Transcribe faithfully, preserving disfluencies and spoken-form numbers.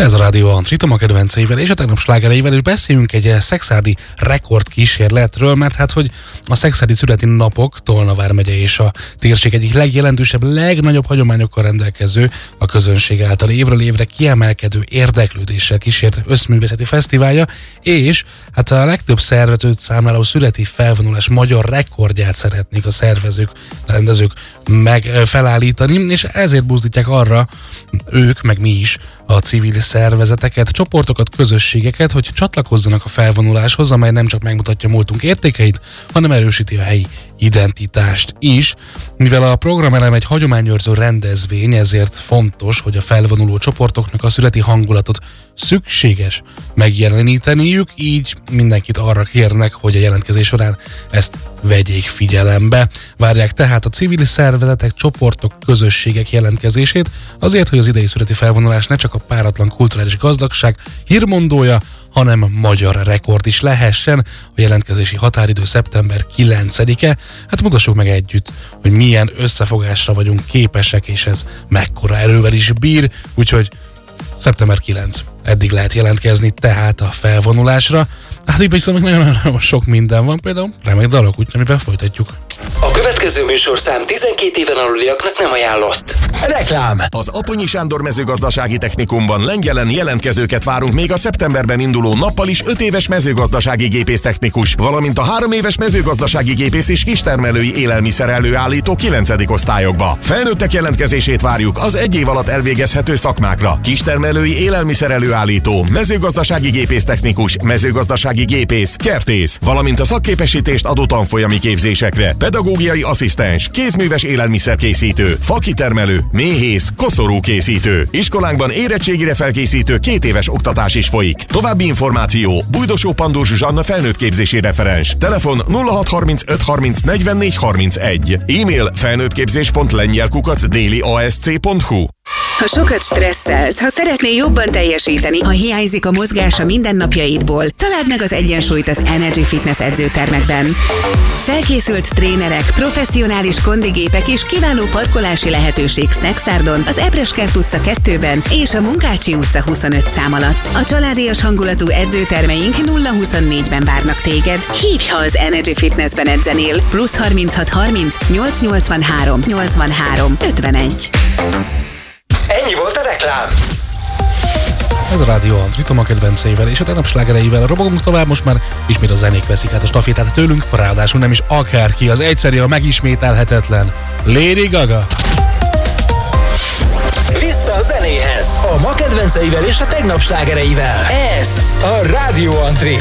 Ez a Rádió Antrit, a kedvenceivel és a tegnap slágereivel, és beszéljünk egy szexárdi rekord kísérletről, mert hát, hogy a szexárdi születi napok Tolna vármegye és a térség egyik legjelentősebb, legnagyobb hagyományokkal rendelkező, a közönség által évről évre kiemelkedő érdeklődéssel kísért összművészeti fesztiválja, és hát a legtöbb szervezőt számára a születi felvonulás magyar rekordját szeretnék a szervezők, a rendezők meg felállítani, és ezért buzdítják arra ők, meg mi is, a civil szervezeteket, csoportokat, közösségeket, hogy csatlakozzanak a felvonuláshoz, amely nem csak megmutatja múltunk értékeit, hanem erősíti a helyi identitást is. Mivel a programelem egy hagyományőrző rendezvény, ezért fontos, hogy a felvonuló csoportoknak a születi hangulatot szükséges megjeleníteniük, így mindenkit arra kérnek, hogy a jelentkezés során ezt vegyék figyelembe. Várják tehát a civil szervezetek, csoportok, közösségek jelentkezését, azért, hogy az idei születi felvonulás ne csak a páratlan kulturális gazdagság hírmondója, hanem magyar rekord is lehessen. A jelentkezési határidő szeptember kilencedike. Hát mutassuk meg együtt, hogy milyen összefogásra vagyunk képesek, és ez mekkora erővel is bír, úgyhogy szeptember kilencedike. Eddig lehet jelentkezni tehát a felvonulásra. Hát így viszont nagyon-nagyon sok minden van, például remek dalok, úgyhogy amivel folytatjuk. A következő műsorszám tizenkét éven aluliaknak nem ajánlott. Reklám! Az Aponyi Sándor Mezőgazdasági Technikumban Lengyelen jelentkezőket várunk még a szeptemberben induló nappal is öt éves mezőgazdasági gépésztechnikus, valamint a három éves mezőgazdasági gépész és kistermelői élelmiszer előállító kilencedik osztályokba. Felnőttek jelentkezését várjuk az egy év alatt elvégezhető szakmákra: kistermelői élelmiszer előállító, mezőgazdasági gépésztechnikus, mezőgazdasági gépész, kertész, valamint a szakképesítést adó tanfolyami képzésekre: pedagógiai asszisztens, kézműves élelmiszerkészítő, fakitermelő, méhész, koszorúkészítő. Iskolánkban érettségire felkészítő két éves oktatás is folyik. További információ: Bújdosó Pandó Zsuzsanna felnőttképzési referens. Telefon nulla hat harmincöt harminc negyvennégy harmincegy. E-mail felnőttképzés pont lengyel kukac déli a s c pont hu. Ha sokat stresszelsz, ha szeretnél jobban teljesíteni, ha hiányzik a mozgás a mindennapjaidból, találd meg az egyensúlyt az Energy Fitness edzőtermekben. Felkészült trénerek, professzionális kondigépek és kiváló parkolási lehetőség Szexárdon, az Ebreskert utca kettőben és a Munkácsi utca huszonöt szám alatt. A családias hangulatú edzőtermeink nulla huszonnégyben várnak téged. Hívj, ha az Energy Fitnessben edzenél. Plusz harminchat harminc nyolc nyolcvanhárom nyolcvanhárom ötvenegy. Ennyi volt a reklám. Ez a Rádió Antrit, a kedvenceivel és a tegnap slágereivel robogunk tovább, most már ismét a zenék veszik át a stafétát tőlünk, ráadásul nem is akárki, az egyszerű, a megismételhetetlen Lady Gaga. Vissza a zenéhez, a ma kedvenceivel és a tegnap slágereivel. Ez a Rádió Antrit.